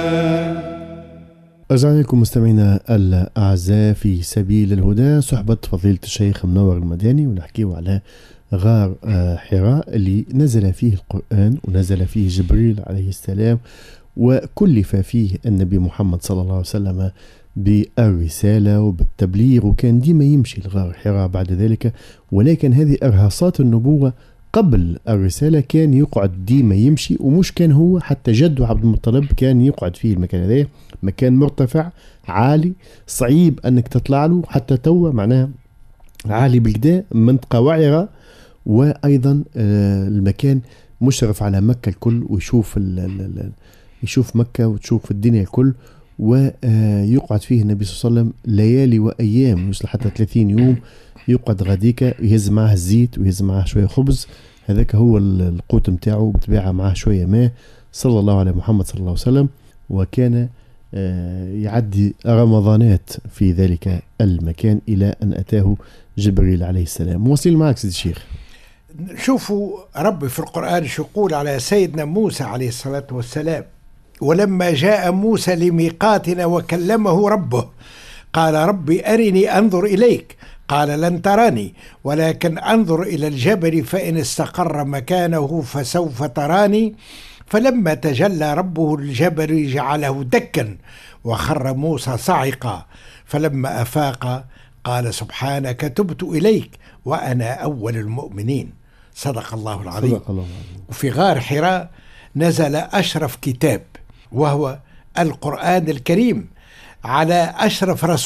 أرجعنا لكم مستمعينا الأعزاء في سبيل الهدى، صحبة فضيلة الشيخ منور المداني، ونحكيه على غار حراء اللي نزل فيه القرآن ونزل فيه جبريل عليه السلام، وكلف فيه النبي محمد صلى الله عليه وسلم بالرسالة وبالتبليغ، وكان ديما يمشي لغار حراء بعد ذلك. ولكن هذه إرهاصات النبوة قبل الرسالة، كان يقعد ديما يمشي، ومش كان هو، حتى جده عبد المطلب كان يقعد فيه المكان هذا، مكان مرتفع عالي صعيب انك تطلع له، حتى توا معناها عالي بالكدا، منطقة وعرة، وايضا المكان مشرف على مكة الكل، ويشوف يشوف مكة وتشوف الدنيا الكل. ويقعد فيه النبي صلى الله عليه وسلم ليالي وايام، يوصل حتى 30 يوم يقعد غاديك، يهز معاه الزيت ويهز معاه شوية خبز، هذاك هو القوت متاعه، بتباعه معاه شوية ماء، صلى الله على محمد صلى الله عليه وسلم. وكان يعدي رمضانات في ذلك المكان إلى أن أتاه جبريل عليه السلام. واصل معك سيد الشيخ. شوفوا ربي في القرآن شو يقول على سيدنا موسى عليه الصلاة والسلام: ولما جاء موسى لميقاتنا وكلمه ربه قال ربي أرني أنظر إليك، قال لن تراني ولكن أنظر إلى الجبل فإن استقر مكانه فسوف تراني. فلما تجلى ربه الجبل جعله دكا وخر موسى صعقا، فلما أفاق قال سبحانك تبت إليك وأنا أول المؤمنين. صدق الله العظيم. صدق الله العظيم. وفي غار حراء نزل أشرف كتاب وهو القرآن الكريم على أشرف رسول